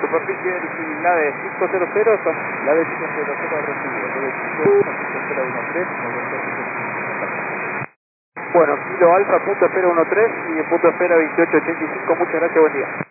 Superficie la de 500, la de 500 recibido, la de 50013. Bueno, kilo alfa, punto 013 y punto 02885, muchas gracias, buen día.